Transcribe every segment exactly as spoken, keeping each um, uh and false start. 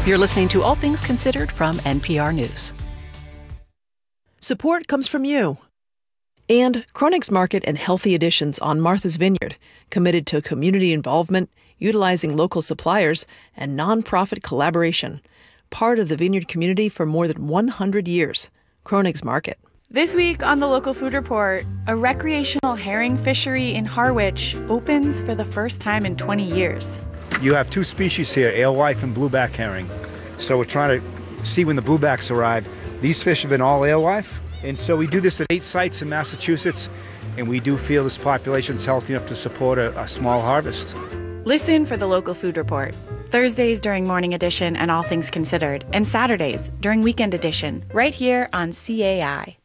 You're listening to All Things Considered from N P R News. Support comes from you. And Kronig's Market and Healthy Additions on Martha's Vineyard, committed to community involvement, utilizing local suppliers, and nonprofit collaboration. Part of the vineyard community for more than one hundred years. Kronig's Market. This week on the Local Food Report, a recreational herring fishery in Harwich opens for the first time in twenty years. You have two species here, alewife and blueback herring. So we're trying to see when the bluebacks arrive. These fish have been all alewife, and so we do this at eight sites in Massachusetts, and we do feel this population is healthy enough to support a, a small harvest. Listen for the Local Food Report, Thursdays during Morning Edition and All Things Considered, and Saturdays during Weekend Edition, right here on C A I.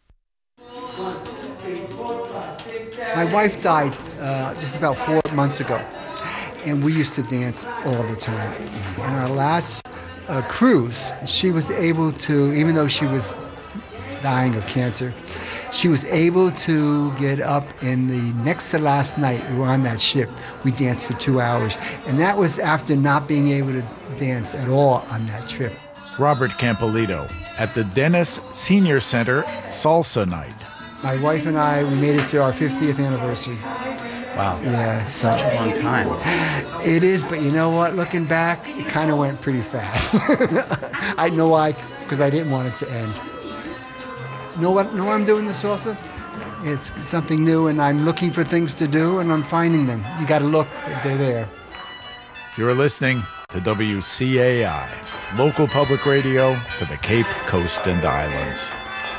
My wife died uh, just about four months ago, and we used to dance all the time. On our last uh, cruise, she was able to, even though she was dying of cancer, she was able to get up in the next to last night we were on that ship. We danced for two hours, and that was after not being able to dance at all on that trip. Robert Campolito at the Dennis Senior Center Salsa Night. My wife and I, we made it to our fiftieth anniversary. Wow. Yeah. So, such a long time. It is, but you know what? Looking back, it kind of went pretty fast. I know why, because I didn't want it to end. Know what? Know why I'm doing this also? It's something new, and I'm looking for things to do, and I'm finding them. You got to look; they're there. You're listening to W C A I, local public radio for the Cape Coast and Islands.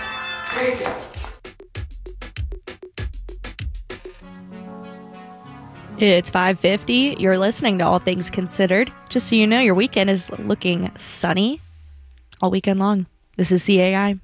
It's five fifty. You're listening to All Things Considered. Just so you know, your weekend is looking sunny all weekend long. This is C A I.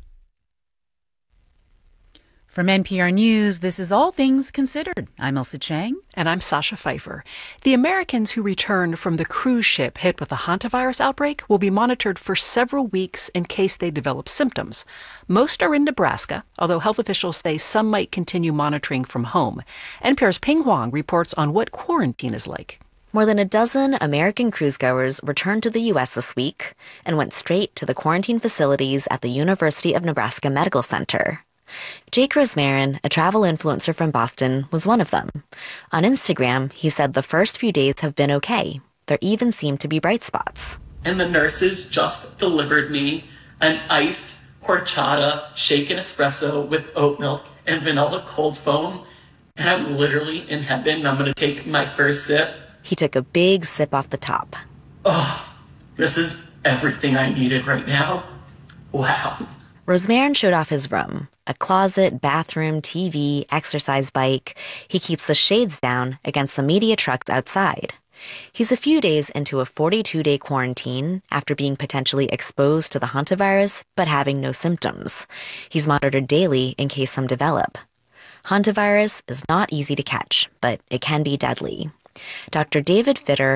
From N P R News, this is All Things Considered. I'm Elsa Chang. And I'm Sasha Pfeiffer. The Americans who returned from the cruise ship hit with the hantavirus outbreak will be monitored for several weeks in case they develop symptoms. Most are in Nebraska, although health officials say some might continue monitoring from home. N P R's Ping Huang reports on what quarantine is like. More than a dozen American cruisegoers returned to the U S this week and went straight to the quarantine facilities at the University of Nebraska Medical Center. Jake Rosmarin, a travel influencer from Boston, was one of them. On Instagram, he said the first few days have been okay. There even seemed to be bright spots. And the nurses just delivered me an iced horchata shaken espresso with oat milk and vanilla cold foam. And I'm literally in heaven. I'm going to take my first sip. He took a big sip off the top. Oh, this is everything I needed right now. Wow. Rosmarin showed off his room. A closet, bathroom, T V, exercise bike. He keeps the shades down against the media trucks outside. He's a few days into a forty-two day quarantine after being potentially exposed to the hantavirus but having no symptoms. He's monitored daily in case some develop. Hantavirus is not easy to catch, but it can be deadly. Doctor David Fitter